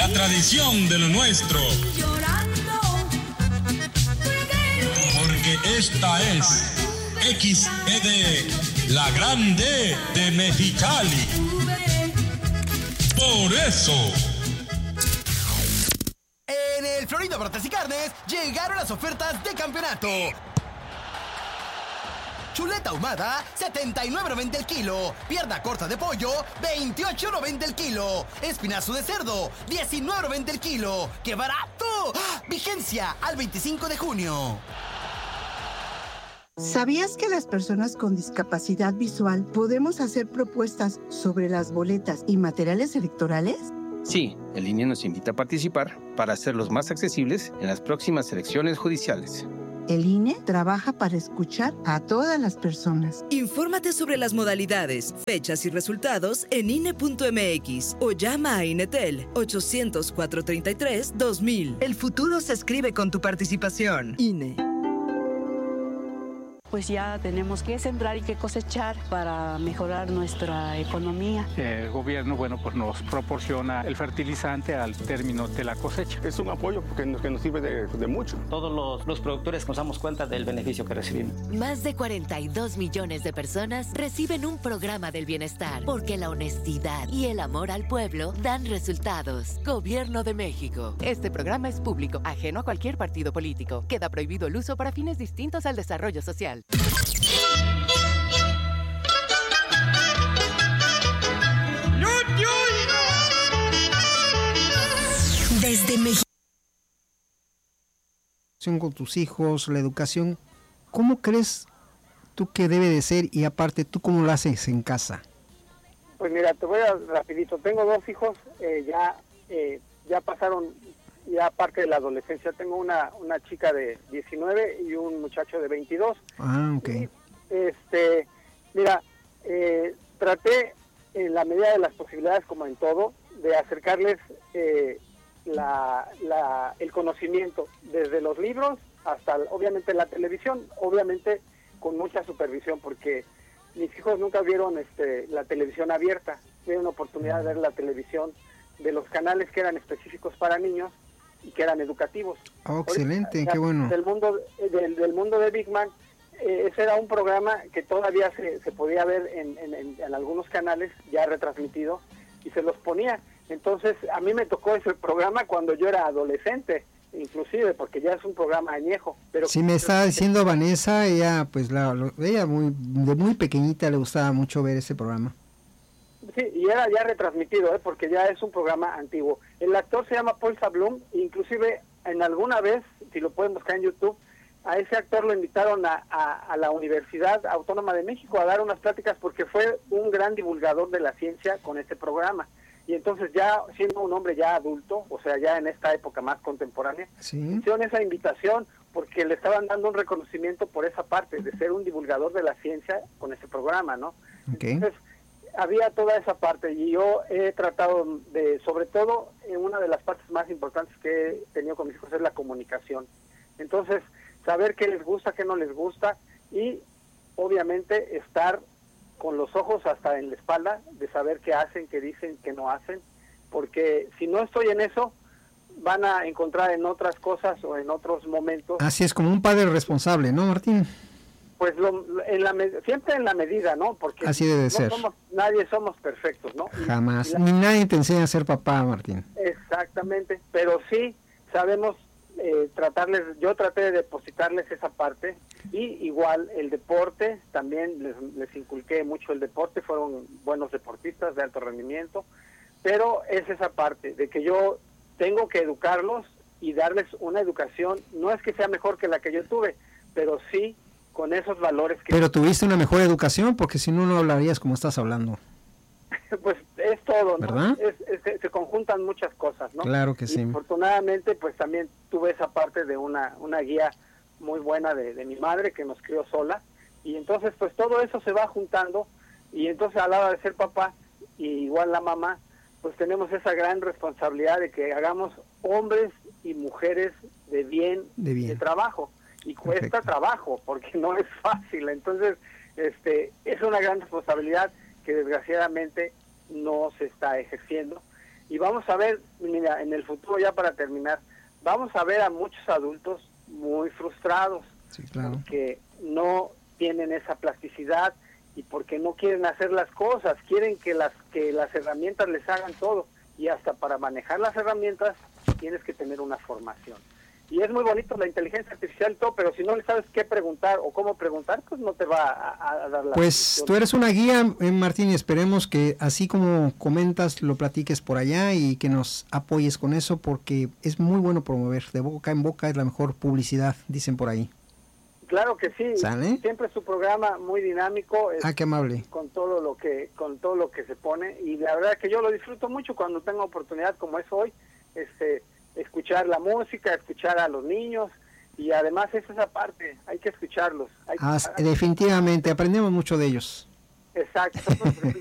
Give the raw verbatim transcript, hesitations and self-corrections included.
la tradición de lo nuestro. Porque esta es X E D, la grande de Mexicali. Por eso. En el Florida Bartas y Carnes llegaron las ofertas de campeonato. Chuleta ahumada, setenta y nueve noventa el kilo. Pierna corta de pollo, veintiocho noventa el kilo. Espinazo de cerdo, diecinueve noventa el kilo. ¡Qué barato! ¡Ah! Vigencia al veinticinco de junio. ¿Sabías que las personas con discapacidad visual podemos hacer propuestas sobre las boletas y materiales electorales? Sí, el I N E nos invita a participar para hacerlos más accesibles en las próximas elecciones judiciales. El I N E trabaja para escuchar a todas las personas. Infórmate sobre las modalidades, fechas y resultados en I N E punto M X o llama a INETEL ochocientos, cuatrocientos treinta y tres, dos mil. El futuro se escribe con tu participación. I N E. Pues ya tenemos que sembrar y que cosechar para mejorar nuestra economía. El gobierno, bueno, pues nos proporciona el fertilizante al término de la cosecha. Es un apoyo que nos, que nos sirve de, de mucho. Todos los, los productores nos damos cuenta del beneficio que recibimos. Más de cuarenta y dos millones de personas reciben un programa del bienestar, porque la honestidad y el amor al pueblo dan resultados. Gobierno de México. Este programa es público, ajeno a cualquier partido político. Queda prohibido el uso para fines distintos al desarrollo social. Desde México. Con tus hijos, la educación, ¿cómo crees tú que debe de ser? Y aparte, ¿tú cómo lo haces en casa? Pues mira, te voy a rapidito. Tengo dos hijos, eh, ya eh, ya pasaron ya parte de la adolescencia. Tengo una una chica de diecinueve y un muchacho de veintidós. Ah, ok. Y, este, mira, eh, traté en la medida de las posibilidades, como en todo, de acercarles eh, la, la, el conocimiento desde los libros hasta, obviamente, la televisión, obviamente con mucha supervisión, porque mis hijos nunca vieron este, la televisión abierta, tuvieron oportunidad de ver la televisión de los canales que eran específicos para niños y que eran educativos. Oh, excelente, Ahorita, qué bueno. Del mundo, del, del mundo de Big Man, eh, ese era un programa que todavía se, se podía ver en, en, en, en algunos canales ya retransmitido y se los ponía. Entonces a mí me tocó ese programa cuando yo era adolescente, inclusive, porque ya es un programa añejo. Pero sí, me estaba diciendo Vanessa, ella pues la, lo, ella muy de muy pequeñita le gustaba mucho ver ese programa. Sí, y era ya retransmitido, ¿eh? Porque ya es un programa antiguo. El actor se llama Paul Sablum, inclusive en alguna vez, si lo pueden buscar en YouTube, a ese actor lo invitaron a, a, a la Universidad Autónoma de México a dar unas pláticas porque fue un gran divulgador de la ciencia con este programa. Y entonces ya siendo un hombre ya adulto, o sea, ya en esta época más contemporánea, ¿sí? hicieron esa invitación porque le estaban dando un reconocimiento por esa parte, de ser un divulgador de la ciencia con ese programa, ¿no? Okay. Entonces, había toda esa parte y yo he tratado de, sobre todo, en una de las partes más importantes que he tenido con mis hijos es la comunicación. Entonces, saber qué les gusta, qué no les gusta y, obviamente, estar con los ojos hasta en la espalda de saber qué hacen, qué dicen, qué no hacen, porque si no estoy en eso, van a encontrar en otras cosas o en otros momentos. Así es, como un padre responsable, ¿no, Martín? Pues lo, en la, siempre en la medida, ¿no? Porque así debe no ser. Somos, nadie somos perfectos, ¿no? Jamás, y la, ni nadie te enseña a ser papá, Martín. Exactamente, pero sí sabemos eh, tratarles, yo traté de depositarles esa parte y igual el deporte, también les, les inculqué mucho el deporte, fueron buenos deportistas de alto rendimiento, pero es esa parte de que yo tengo que educarlos y darles una educación, no es que sea mejor que la que yo tuve, pero sí con esos valores que... Pero tuviste una mejor educación, porque si no, no hablarías como estás hablando. Pues es todo, ¿no? ¿Verdad? Es, es, se, se conjuntan muchas cosas, ¿no? Claro que sí. Y afortunadamente, pues también tuve esa parte de una, una guía muy buena de, de mi madre, que nos crió sola, y entonces pues todo eso se va juntando, y entonces a la hora de ser papá, y igual la mamá, pues tenemos esa gran responsabilidad de que hagamos hombres y mujeres de bien, de, bien. de trabajo. Y cuesta Perfecto. trabajo, porque no es fácil. Entonces, este, es una gran responsabilidad que desgraciadamente no se está ejerciendo. Y vamos a ver, mira, en el futuro, ya para terminar, vamos a ver a muchos adultos muy frustrados, sí, claro, porque no tienen esa plasticidad y porque no quieren hacer las cosas, quieren que las que las herramientas les hagan todo, y hasta para manejar las herramientas tienes que tener una formación. Y es muy bonito la inteligencia artificial y todo, pero si no le sabes qué preguntar o cómo preguntar, pues no te va a, a dar la Pues solución. tú eres una guía, eh, Martín, y esperemos que así como comentas, lo platiques por allá y que nos apoyes con eso, porque es muy bueno promover. De boca en boca es la mejor publicidad, dicen por ahí. Claro que sí. ¿Sale? Siempre es su programa muy dinámico. Ah, qué amable. Con todo lo que con todo lo que se pone, y la verdad que yo lo disfruto mucho cuando tengo oportunidad como es hoy, este escuchar la música, escuchar a los niños, y además es esa parte, hay que escucharlos. Hay Ah, que... definitivamente, aprendemos mucho de ellos. Exacto.